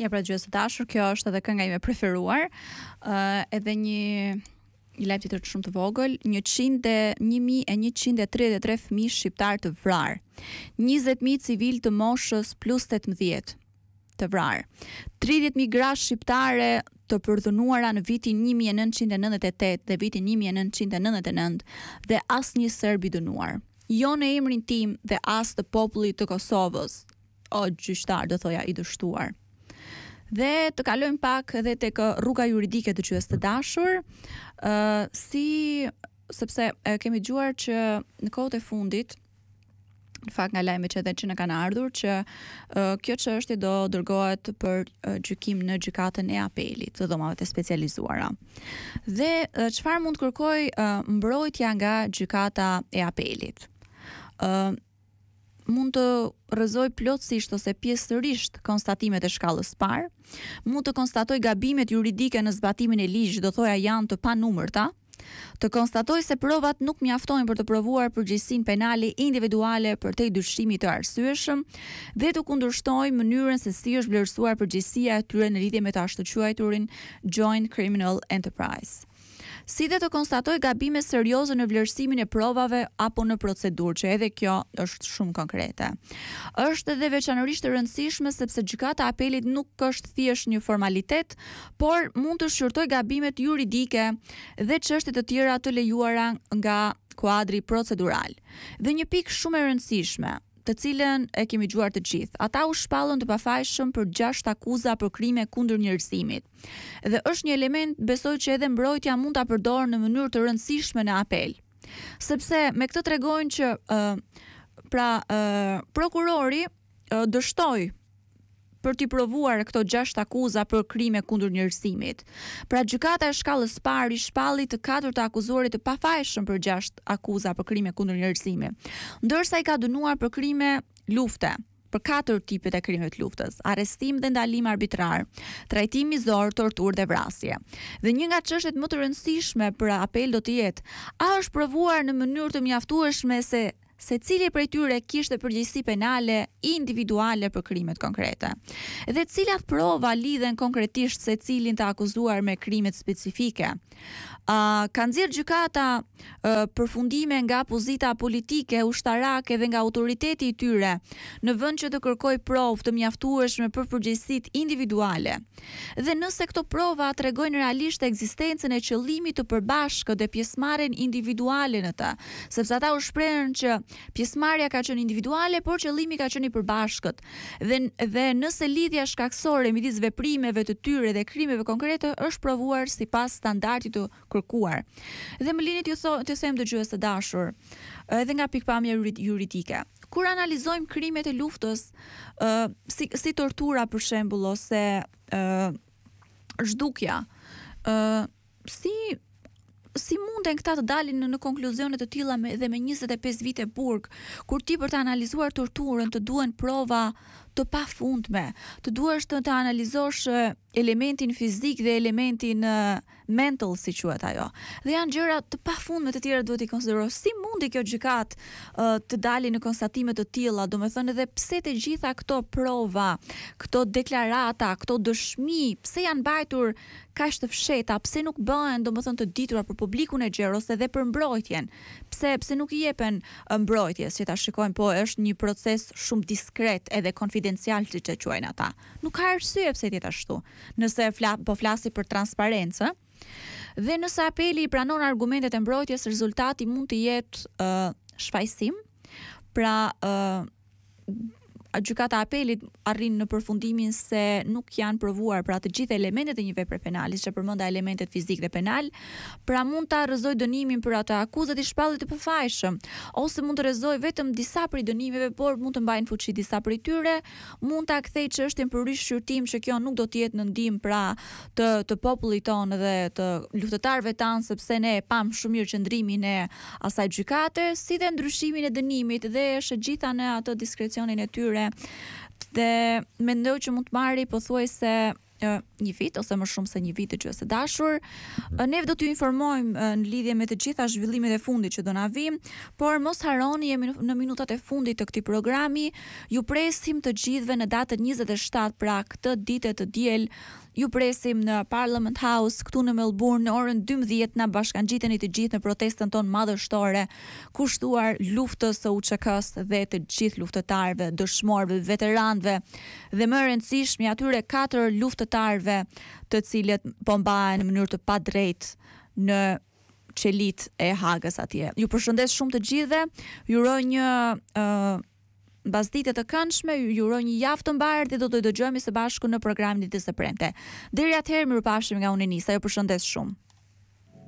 Ja, pra gjësë të dashur, kjo është edhe kënga ime preferuar, edhe një lajm tjetër shumë të vogël, 1133 fëmijë shqiptar të vrarë, 20.000 civil të moshës plus 18 të vrarë, 30.000 gra shqiptare të përdhunuara në vitin 1998 dhe vitin 1999 dhe asnjë serb i dënuar. Jo në emrin tim dhe as të popullit të Kosovës, o gjyqtar, do thoja, i dështuar. Dhe të kalojmë pak edhe tek rruga juridike të gjyqës të dashur, sepse kemi dëgjuar që në kohët e fundit, në fakt nga lajmet që në kanë ardhur, që kjo çështje do dërgohet për gjykim në gjykatën e apelit të dhomave të specializuara. Dhe çfarë mund të kërkoj mbrojtja nga gjykata e apelit? Mund të rrëzoj plotësisht ose pjesërisht konstatimet e shkallës parë, mund të konstatoj gabimet juridike në zbatimin e ligjit, do thoja janë të panumërta, të konstatoj se provat nuk mjaftojnë për të provuar përgjegjësinë penale individuale përtej dyshimit të arsyeshëm dhe të kundërshtoj mënyrën se si është vlerësuar përgjegjësia e tyre në lidhje me të ashtuquajturin Joint Criminal Enterprise. Si dhe të konstatoj gabime serioze në vlerësimin e provave apo në procedurë, që edhe kjo është shumë konkrete. Është edhe veçanërisht e rëndësishme sepse gjykata e apelit nuk është thjesht një formalitet, por mund të shqyrtoj gabimet juridike dhe çështje të tjera të lejuara nga kuadri procedural. Dhe një pikë shumë e rëndësishme, të cilën e kemi dëgjuar të gjithë. Ata u shpallën të pafajshëm për 6 akuza për krime kundër njerëzimit. Dhe është një element, besoj që edhe mbrojtja mund ta përdorë në mënyrë të rëndësishme në apel. Sepse me këtë tregojnë që prokurori dështoi për t'i provuar këto 6 akuza për krime kundër njerëzimit. Pra gjykata e shkallës parë i shpalli të 4 të akuzuarit të pafajshëm për 6 akuza për krime kundër njerëzimit, ndërsa i ka dënuar për krime lufte, për 4 tipet e krimeve të luftës: arrestim dhe ndalim arbitrar, trajtim mizor, torturë dhe vrasje. Dhe një nga çështjet më të rëndësishme për apel do të jetë: a është provuar në mënyrë të mjaftueshme se cili prej tyre kishte përgjegjësi penale individuale për krimet konkrete, dhe cilat prova lidhen konkretisht se cilin të akuzuar me krimet specifike. Ka nxjerr gjykata përfundime nga pozita politike, ushtarake dhe nga autoriteti i tyre, në vend që të kërkoj provë të mjaftueshme për përgjegjësitë individuale. Dhe nëse këto prova tregojnë realisht ekzistencën e qëllimit të përbashkët dhe pjesëmarrjen individuale në të, sepse ata u shprehën që pjesëmarrja ka qenë individuale, por qëllimi ka qenë i përbashkët. Dhe nëse lidhja shkaksore midis veprimeve të tyre dhe krimeve konkrete është provuar sipas standardit të kërkuar. Dhe më lini t'ju them dëgjues të dashur, edhe nga pikpamja juridike. Kur analizojmë krimet e luftës, si tortura për shembull, ose zhdukja, si munden këta të dalin në konkluzione të tilla dhe me 25 vite burg, kur ti për të analizuar torturën të duhen prova të pafundme, të duhesh të analizosh elementin fizik dhe elementin mental, si quhet ajo. Dhe janë gjëra të pafundme të tjera duhet i konsiderosh. Si mundi kjo gjykat të dalin në konstatime të tilla, domethënë edhe pse të gjitha këto prova, këto deklarata, këto dëshmi, pse janë mbajtur kaq të fshehta, pse nuk bëhen domethënë të ditura për publikun e gjerë ose edhe për mbrojtjen? Pse nuk i jepen mbrojtjes, që ta shikojmë, po është një proces shumë diskret edhe konfidencial, siç e quajnë ata. Nuk ka arsye pse të jetë ashtu. Nëse po flasi për transparencë, dhe nëse apeli i pranon argumentet e mbrojtjes, rezultati mund të jetë shfaqsim. Pra gjykata e apelit arrin në përfundimin se nuk janë provuar pra të gjitha elementet e një vepre penale, që përmenda elementet fizik dhe penal, pra mund ta rrëzoj dënimin për ato akuzat i shpallit të pafajshëm, ose mund të rrëzoj vetëm disa prej dënimeve, por mund të mbajnë fuqi disa prej tyre, mund ta kthej çështjen për rishqyrtim, që kjo nuk do të jetë në ndihmë pra të popullit tonë dhe të luftëtarëve tanë, sepse ne e pam shumë mirë qëndrimin e asaj gjykate, si dhe ndryshimin e dënimit, dhe është gjitha në atë diskrecionin e tyre. Dhe mendoj që mund të marri pothuajse një vit ose më shumë se një vit të gjysë dashur. Ne do t'ju informojmë në lidhje me të gjitha zhvillimet e fundit që do na vijnë, por mos harroni, jemi në minutat e fundit të këtij programi. Ju presim të gjithëve në datën 27, pra këtë ditë të diel. Ju presim në Parliament House këtu në Melbourne në orën 12 na bashkangjiteni të gjithë në protestën tonë madhështore kushtuar luftës së UÇK-s dhe të gjithë luftëtarëve, dëshmorëve, veteranëve dhe më e rëndësishme atyre 4 luftëtarëve të cilët po mbahen në mënyrë të padrejtë në qelit e Hagës atje. Ju përshëndes shumë të gjithëve, ju uroj një mbasditë të këndshme, ju uroj një javë të mbarë dhe do të dëgjojmë së bashku në programin e ditës së premte. Deri atëherë, mirupafshim nga unë Enisa, ju përshëndes shumë.